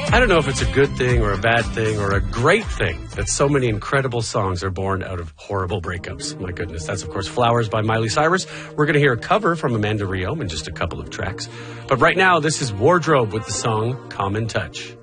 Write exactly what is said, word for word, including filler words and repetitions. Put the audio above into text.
I don't know if it's a good thing or a bad thing or a great thing that so many incredible songs are born out of horrible breakups. My goodness. That's, of course, Flowers by Miley Cyrus. We're going to hear a cover from Amanda Riom in just a couple of tracks. But right now, this is Wardrobe with the song Common Touch.